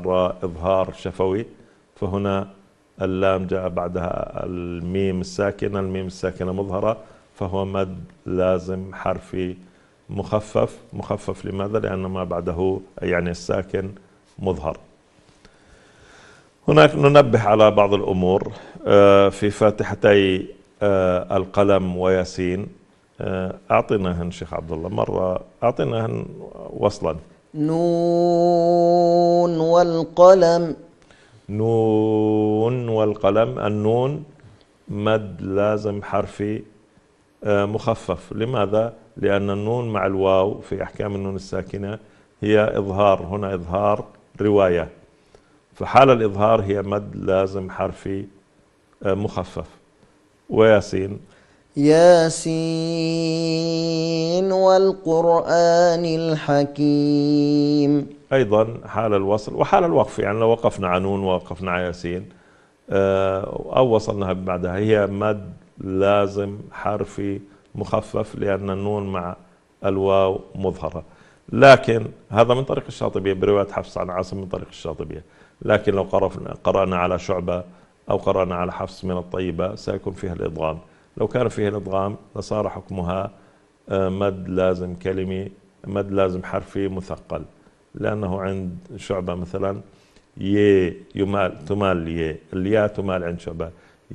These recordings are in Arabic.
مرة إظهار شفوي، فهنا اللام جاء بعدها الميم الساكنة، الميم الساكنة مظهرة، فهو مد لازم حرفي مخفف. مخفف لماذا؟ لأن ما بعده يعني الساكن مظهر. هناك ننبه على بعض الأمور في فاتحتي القلم وياسين. أعطيناهن شيخ عبد الله مرة، أعطيناهن وصلا. نون والقلم. نون والقلم. النون مد لازم حرفي مخفف. لماذا؟ لأن النون مع الواو في أحكام النون الساكنة هي إظهار، هنا إظهار رواية، فحال الإظهار هي مد لازم حرفي مخفف. وياسين. ياسين والقرآن الحكيم. أيضا حال الوصل وحال الوقف، يعني لو وقفنا على نون ووقفنا على ياسين أو وصلناها بعدها هي مد لازم حرفي مخفف، لأن النون مع الواو مظهرة. لكن هذا من طريق الشاطبية برواية حفص عن عاصم من طريق الشاطبية. لكن لو قرأنا على شعبة أو قرأنا على حفص من الطيبة سيكون فيها الإدغام. لو كان فيها الإدغام لصار حكمها مد لازم كلمي، مد لازم حرفي مثقل، لأنه عند شعبة مثلا يمال تمال الياء تمال عند شعبة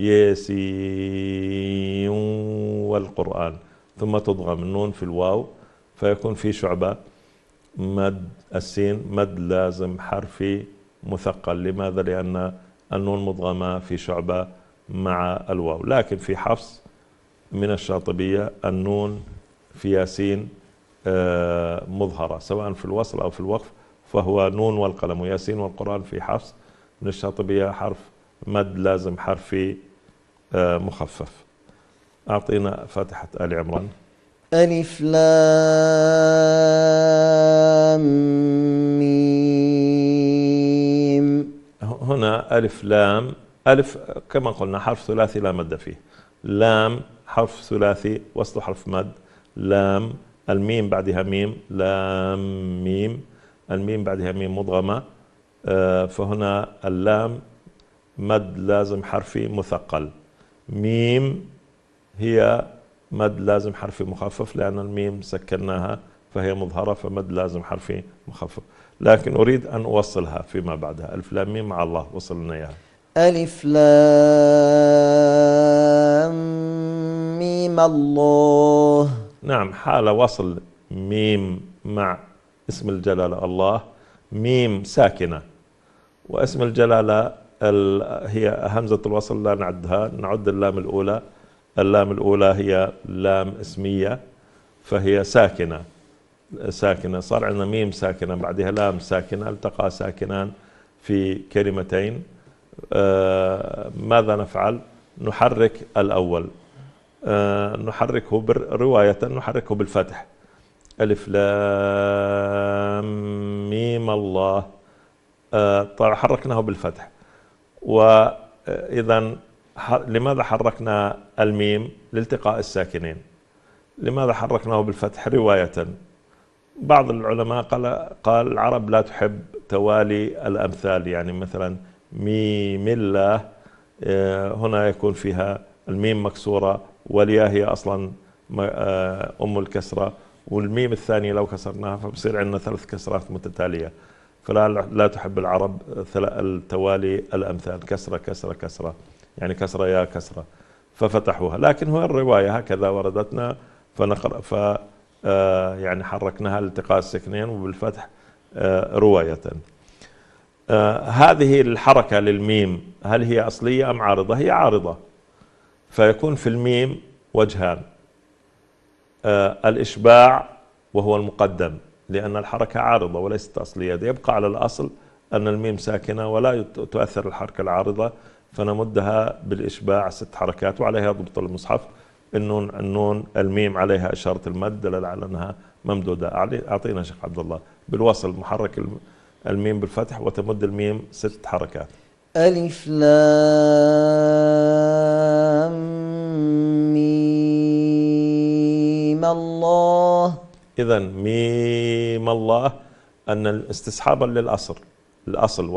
ياسين والقرآن، ثم تضغم النون في الواو، فيكون في شعبة مد السين مد لازم حرفي مثقل. لماذا؟ لأن النون مضغمة في شعبة مع الواو. لكن في حفص من الشاطبية النون في ياسين مظهرة سواء في الوصل أو في الوقف، فهو نون والقلم وياسين والقرآن. في حفص من الشاطبية حرف مد لازم حرفي مخفف. أعطينا فاتحة آل عمران. ألف لام ميم. هنا ألف لام. ألف كما قلنا حرف ثلاثي لا مد فيه. لام حرف ثلاثي وصل حرف مد. لام الميم بعدها ميم، لام ميم، الميم بعدها ميم مضغمة، فهنا اللام مد لازم حرفي مثقل. ميم هي مد لازم حرفي مخفف، لأن الميم سكناها فهي مظهرة، فمد لازم حرفي مخفف. لكن أريد أن أوصلها فيما بعدها. ألف لام ميم مع الله، وصل لنا إياها. ألف لام ميم الله. نعم، حال وصل ميم مع اسم الجلالة الله، ميم ساكنة، واسم الجلالة هي همزة الوصل لا نعدها، نعد اللام الأولى. اللام الأولى هي لام اسمية فهي ساكنة. صار عندنا ميم ساكنة بعدها لام ساكنة، التقى ساكنان في كلمتين. ماذا نفعل؟ نحرك الأول، نحركه رواية نحركه بالفتح. ألف لام ميم الله، طبعا حركناه بالفتح. وإذا لماذا حركنا الميم؟ لالتقاء الساكنين. لماذا حركناه بالفتح؟ رواية. بعض العلماء قال العرب لا تحب توالي الأمثال، يعني مثلا ميم الله هنا يكون فيها الميم مكسورة، والياء هي أصلا أم الكسرة، والميم الثانية لو كسرناها فبصير عندنا 3 كسرات متتالية. فلا تحب العرب التوالي الأمثال، كسرة كسرة كسرة، يعني كسرة يا كسرة، ففتحوها. لكن هو الرواية هكذا وردتنا فنقرأ يعني حركناها لالتقاء الساكنين وبالفتح رواية. هذه الحركة للميم هل هي أصلية أم عارضة؟ هي عارضة، فيكون في الميم وجهان: الإشباع وهو المقدم، لأن الحركة عارضة وليست أصلية. يبقى على الأصل أن الميم ساكنة ولا تؤثر الحركة العارضة، فنمدها بالإشباع 6 حركات، وعليها ضبط المصحف. النون الميم عليها إشارة المد دلالة على أنها ممدودة. أعطينا شيخ عبد الله بالوصل محرك الميم بالفتح وتمد الميم 6 حركات. ألف لام ميم الله. إذن ميم الله أن استصحابا للأصل، الأصل